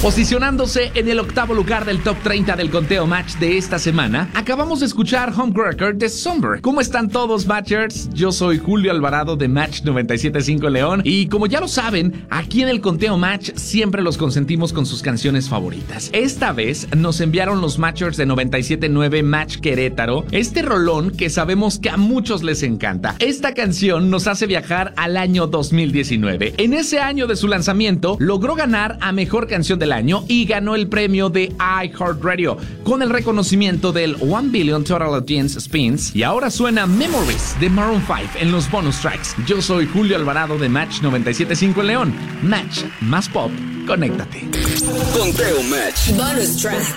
Posicionándose en el octavo lugar del top 30 del conteo Match de esta semana, acabamos de escuchar Homewrecker de Somber. ¿Cómo están todos, Matchers? Yo soy Julio Alvarado de Match 97.5 León y como ya lo saben, aquí en el conteo Match siempre los consentimos con sus canciones favoritas. Esta vez nos enviaron los Matchers de 97.9 Match Querétaro este rolón que sabemos que a muchos les encanta. Esta canción nos hace viajar al año 2019. En ese año de su lanzamiento, logró ganar a Mejor Canción del Año y ganó el premio de iHeartRadio con el reconocimiento del 1 Billion Total Audience Spins y ahora suena Memories de Maroon 5 en los bonus tracks. Yo soy Julio Alvarado de Match 97.5 León. Match más pop, conéctate. Conteo Match. Bonus track.